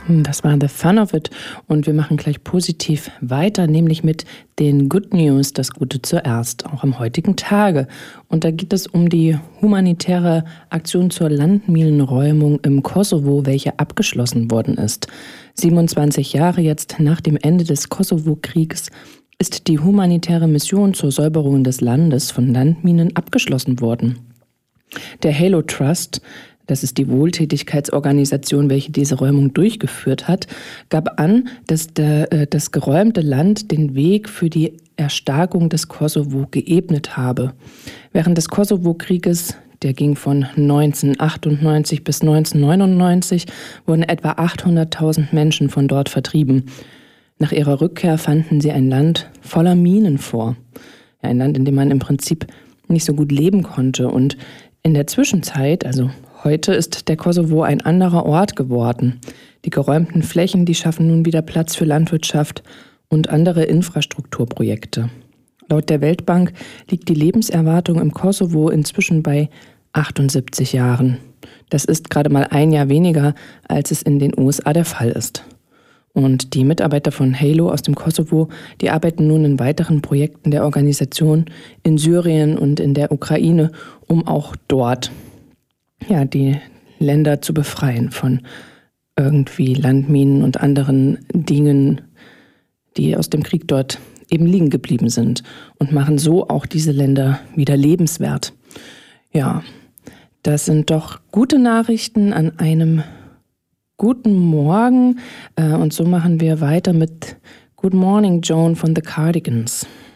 Das war The Fun of It und wir machen gleich positiv weiter, nämlich mit den Good News, das Gute zuerst, auch am heutigen Tage. Und da geht es um die humanitäre Aktion zur Landminenräumung im Kosovo, welche abgeschlossen worden ist. 27 Jahre jetzt nach dem Ende des Kosovo-Kriegs ist die humanitäre Mission zur Säuberung des Landes von Landminen abgeschlossen worden. Der Halo Trust, das ist die Wohltätigkeitsorganisation, welche diese Räumung durchgeführt hat, gab an, dass das geräumte Land den Weg für die Erstarkung des Kosovo geebnet habe. Während des Kosovo-Krieges, der ging von 1998 bis 1999, wurden etwa 800.000 Menschen von dort vertrieben. Nach ihrer Rückkehr fanden sie ein Land voller Minen vor. Ja, ein Land, in dem man im Prinzip nicht so gut leben konnte. Und in der Zwischenzeit, also heute, ist der Kosovo ein anderer Ort geworden. Die geräumten Flächen, die schaffen nun wieder Platz für Landwirtschaft und andere Infrastrukturprojekte. Laut der Weltbank liegt die Lebenserwartung im Kosovo inzwischen bei 78 Jahren. Das ist gerade mal ein Jahr weniger, als es in den USA der Fall ist. Und die Mitarbeiter von Halo aus dem Kosovo, die arbeiten nun in weiteren Projekten der Organisation in Syrien und in der Ukraine, um auch dort die Länder zu befreien von irgendwie Landminen und anderen Dingen, die aus dem Krieg dort eben liegen geblieben sind und machen so auch diese Länder wieder lebenswert. Ja, das sind doch gute Nachrichten an einem guten Morgen und so machen wir weiter mit Good Morning Joan von The Cardigans.